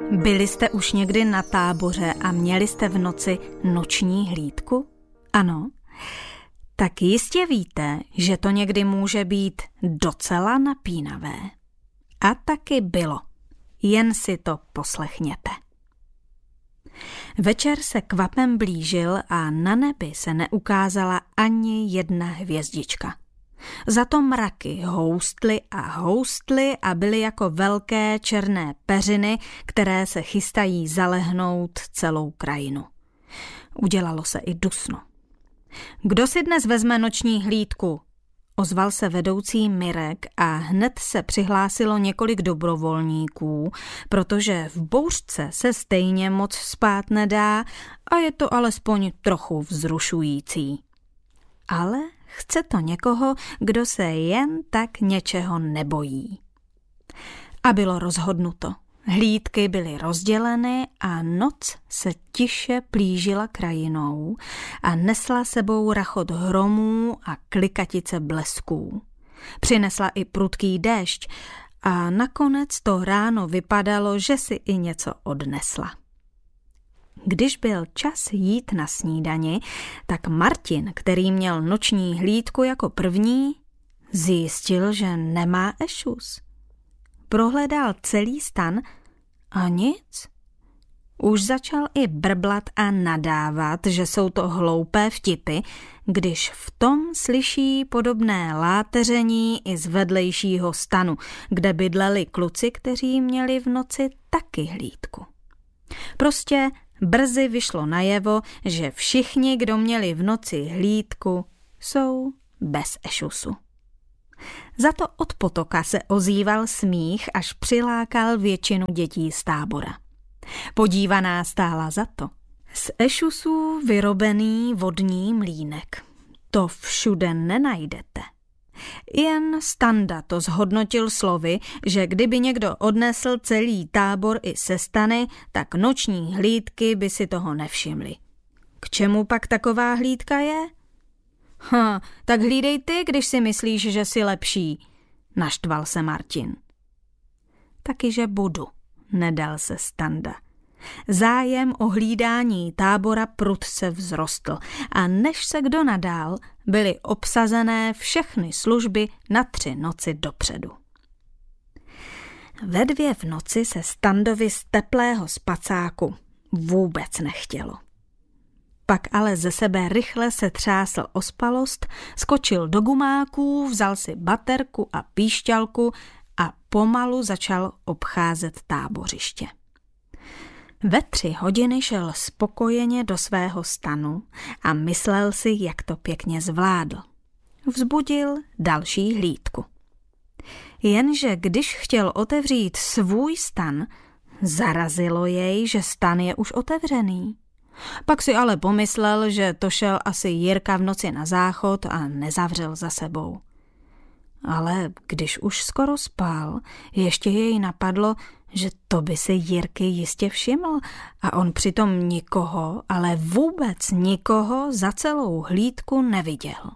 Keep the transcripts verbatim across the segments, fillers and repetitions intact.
Byli jste už někdy na táboře a měli jste v noci noční hlídku? Ano? Tak jistě víte, že to někdy může být docela napínavé. A taky bylo. Jen si to poslechněte. Večer se kvapem blížil a na nebi se neukázala ani jedna hvězdička. Zato mraky houstly a houstly a byly jako velké černé peřiny, které se chystají zalehnout celou krajinu. Udělalo se i dusno. Kdo si dnes vezme noční hlídku? Ozval se vedoucí Mirek a hned se přihlásilo několik dobrovolníků, protože v bouřce se stejně moc spát nedá a je to alespoň trochu vzrušující. Ale chce to někoho, kdo se jen tak něčeho nebojí. A bylo rozhodnuto. Hlídky byly rozděleny a noc se tiše plížila krajinou a nesla sebou rachot hromů a klikatice blesků. Přinesla i prudký déšť a nakonec to ráno vypadalo, že si i něco odnesla. Když byl čas jít na snídani, tak Martin, který měl noční hlídku jako první, zjistil, že nemá ešus. Prohledal celý stan a nic. Už začal i brblat a nadávat, že jsou to hloupé vtipy, když v tom slyší podobné láteření i z vedlejšího stanu, kde bydleli kluci, kteří měli v noci taky hlídku. Prostě brzy vyšlo najevo, že všichni, kdo měli v noci hlídku, jsou bez ešusu. Za to od potoka se ozýval smích, až přilákal většinu dětí z tábora. Podívaná stála za to. Z ešusů vyrobený vodní mlýnek. To všude nenajdete. Jen Standa to zhodnotil slovy, že kdyby někdo odnesl celý tábor i se stany, tak noční hlídky by si toho nevšimli. K čemu pak taková hlídka je? Ha, tak hlídej ty, když si myslíš, že jsi lepší, naštval se Martin. Taky, že budu, nedal se Standa. Zájem o hlídání tábora prudce vzrostl a než se kdo nadál, byly obsazené všechny služby na tři noci dopředu. Ve dvě v noci se Standovi z teplého spacáku vůbec nechtělo. Pak ale ze sebe rychle se třásl ospalost, skočil do gumáků, vzal si baterku a píšťalku a pomalu začal obcházet tábořiště. Ve tři hodiny šel spokojeně do svého stanu a myslel si, jak to pěkně zvládl. Vzbudil další hlídku. Jenže když chtěl otevřít svůj stan, zarazilo jej, že stan je už otevřený. Pak si ale pomyslel, že to šel asi Jirka v noci na záchod a nezavřel za sebou. Ale když už skoro spal, ještě jej napadlo, že to by si Jirky jistě všiml a on přitom nikoho, ale vůbec nikoho za celou hlídku neviděl.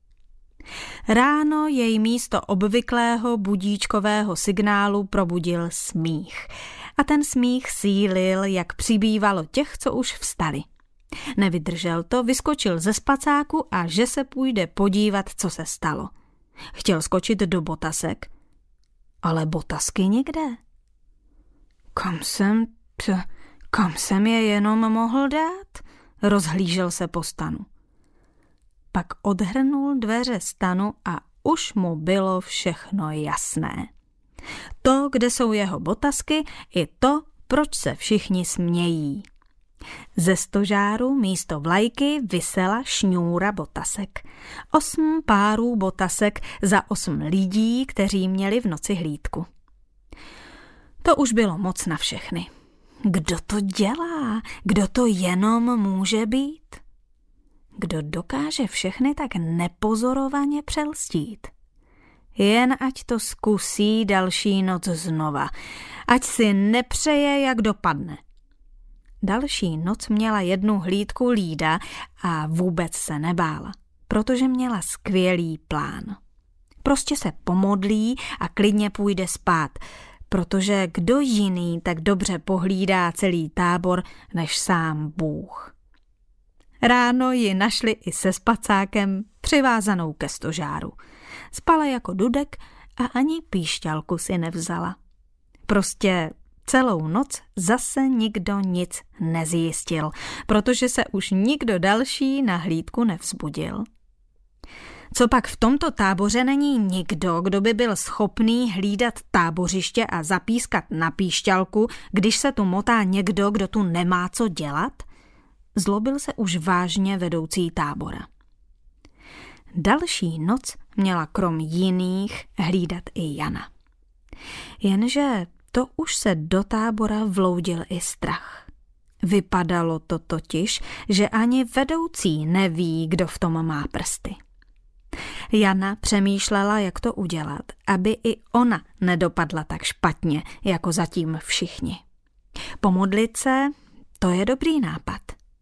Ráno jej místo obvyklého budíčkového signálu probudil smích. A ten smích sílil, jak přibývalo těch, co už vstali. Nevydržel to, vyskočil ze spacáku a že se půjde podívat, co se stalo. Chtěl skočit do botasek, ale botasky nikde. Kam jsem, t, kam jsem je jenom mohl dát? Rozhlížel se po stanu. Pak odhrnul dveře stanu a už mu bylo všechno jasné. To, kde jsou jeho botasky, i to, proč se všichni smějí. Ze stožáru místo vlajky visela šňůra botasek. Osm párů botasek za osm lidí, kteří měli v noci hlídku. To už bylo moc na všechny. Kdo to dělá? Kdo to jenom může být? Kdo dokáže všechny tak nepozorovaně přelstít? Jen ať to zkusí další noc znova. Ať si nepřeje, jak dopadne. Další noc měla jednu hlídku Lída a vůbec se nebála, protože měla skvělý plán. Prostě se pomodlí a klidně půjde spát, protože kdo jiný tak dobře pohlídá celý tábor než sám Bůh. Ráno ji našli i se spacákem přivázanou ke stožáru. Spala jako dudek a ani píšťalku si nevzala. Prostě celou noc zase nikdo nic nezjistil, protože se už nikdo další na hlídku nevzbudil. Copak v tomto táboře není nikdo, kdo by byl schopný hlídat tábořiště a zapískat na píšťalku, když se tu motá někdo, kdo tu nemá co dělat? Zlobil se už vážně vedoucí tábora. Další noc měla krom jiných hlídat i Jana. Jenže to už se do tábora vloudil i strach. Vypadalo to totiž, že ani vedoucí neví, kdo v tom má prsty. Jana přemýšlela, jak to udělat, aby i ona nedopadla tak špatně, jako zatím všichni. Pomodlit se, to je dobrý nápad.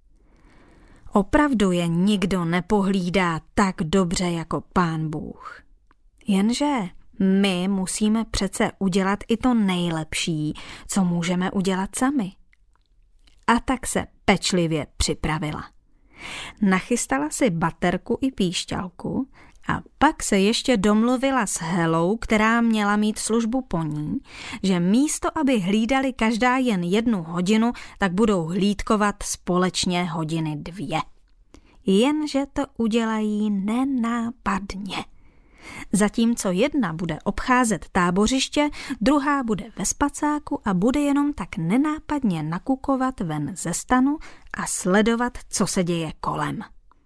Opravdu je nikdo nepohlídá tak dobře jako Pán Bůh. Jenže my musíme přece udělat i to nejlepší, co můžeme udělat sami. A tak se pečlivě připravila. Nachystala si baterku i píšťalku a pak se ještě domluvila s Helou, která měla mít službu po ní, že místo, aby hlídali každá jen jednu hodinu, tak budou hlídkovat společně hodiny dvě. Jenže to udělají nenápadně. Zatímco jedna bude obcházet tábořiště, druhá bude ve spacáku a bude jenom tak nenápadně nakukovat ven ze stanu a sledovat, co se děje kolem.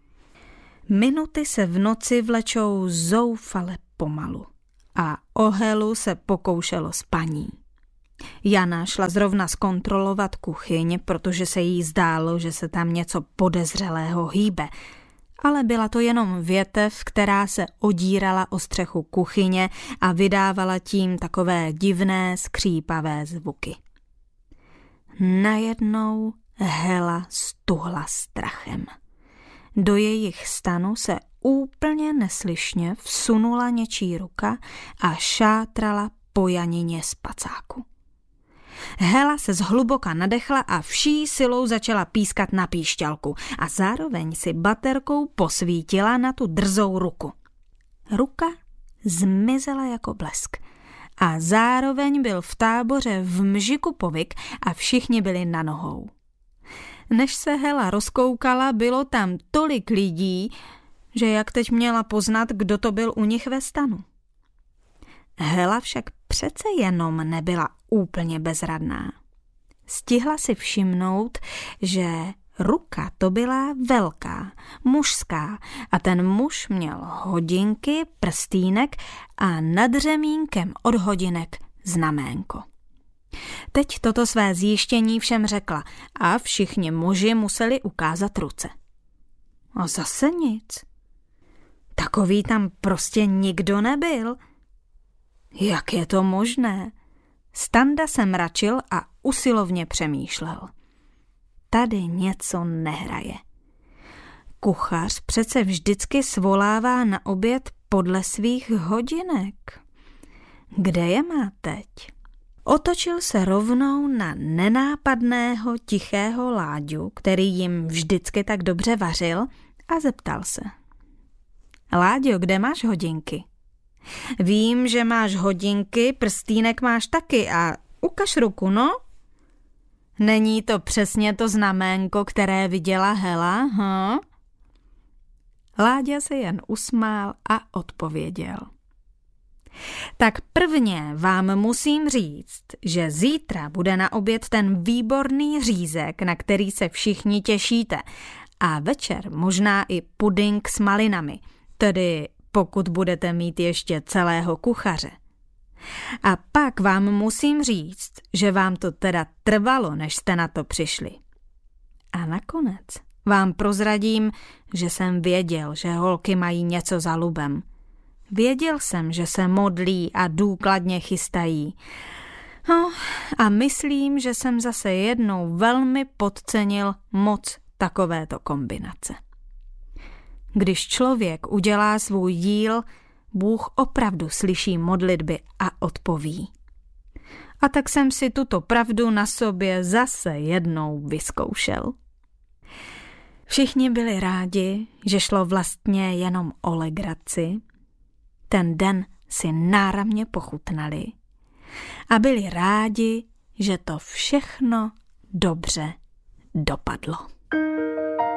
Minuty se v noci vlečou zoufale pomalu a o Helu se pokoušelo spaní. Jana šla zrovna zkontrolovat kuchyň, protože se jí zdálo, že se tam něco podezřelého hýbe, ale byla to jenom větev, která se odírala o střechu kuchyně a vydávala tím takové divné skřípavé zvuky. Najednou Hela stuhla strachem. Do jejich stanu se úplně neslyšně vsunula něčí ruka a šátrala po Janině spacáku. Hela se zhluboka nadechla a vší silou začala pískat na píšťalku a zároveň si baterkou posvítila na tu drzou ruku. Ruka zmizela jako blesk a zároveň byl v táboře v mžiku povyk a všichni byli na nohou. Než se Hela rozkoukala, bylo tam tolik lidí, že jak teď měla poznat, kdo to byl u nich ve stanu. Hela však přece jenom nebyla úplně bezradná. Stihla si všimnout, že ruka to byla velká, mužská a ten muž měl hodinky, prstýnek a nad řemínkem od hodinek znaménko. Teď toto své zjištění všem řekla a všichni muži museli ukázat ruce. A zase nic. Takový tam prostě nikdo nebyl. Jak je to možné? Standa se mračil a usilovně přemýšlel. Tady něco nehraje. Kuchař přece vždycky svolává na oběd podle svých hodinek. Kde je má teď? Otočil se rovnou na nenápadného tichého Láďu, který jim vždycky tak dobře vařil, a zeptal se. Láďo, kde máš hodinky? Vím, že máš hodinky, prstýnek máš taky a ukaž ruku, no? Není to přesně to znaménko, které viděla Hela, hm? Láďa se jen usmál a odpověděl. Tak prvně vám musím říct, že zítra bude na oběd ten výborný řízek, na který se všichni těšíte, a večer možná i puding s malinami, tedy pokud budete mít ještě celého kuchaře. A pak vám musím říct, že vám to teda trvalo, než jste na to přišli. A nakonec vám prozradím, že jsem věděl, že holky mají něco za lubem. Věděl jsem, že se modlí a důkladně chystají. No, a myslím, že jsem zase jednou velmi podcenil moc takovéto kombinace. Když člověk udělá svůj díl, Bůh opravdu slyší modlitby a odpoví. A tak jsem si tuto pravdu na sobě zase jednou vyzkoušel. Všichni byli rádi, že šlo vlastně jenom o legraci. Ten den si náramně pochutnali a byli rádi, že to všechno dobře dopadlo.